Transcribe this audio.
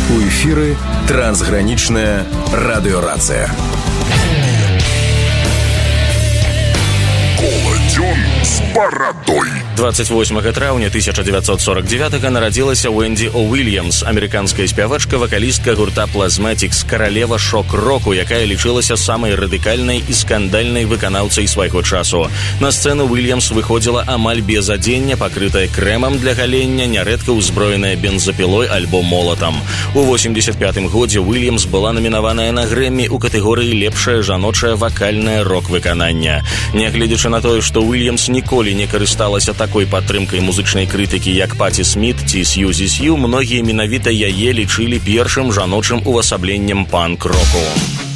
У эфіры трансгранічная радыёрацыя. Коладзён з барадой. 28 траўня 1949 нарадзілася Уэнді О'Вільямс, амерыканская спявачка, вакалістка гурта Plasmatics, каралева шок-року, якая лічылася самай радыкальнай і скандальнай выканаўцай свайго часу. На сцэну Уильямс выходзіла амаль без адзення, пакрытая крэмам для галення, нярэдка ўзброеная бензапілой альбо молатам. У 85-м годзе Уильямс была намінаваная на Грэмі ў катэгорыі «Лепшае жаночае вакальнае рок-выкананне». Нягледзячы на тое, што Уильямс ніколі не карысталася такой падтрымкай музычнай крытыкі, як Паці Сміт ці Сьюзі Сью, многія менавіта яе лічылі першым жаночым увасабленнем панк-року.